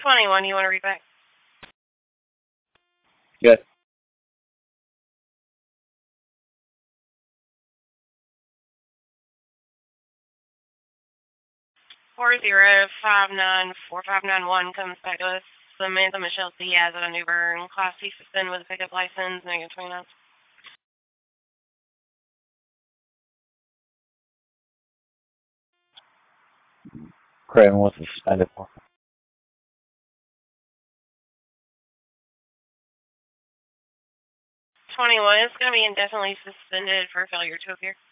21, you want to read back? Yes. 40594591 comes back to us. Samantha Michelle Diaz at a New Bern, Class C suspended with a pickup license, negative 29. Craven was suspended for. 21 is going to be indefinitely suspended for failure to appear.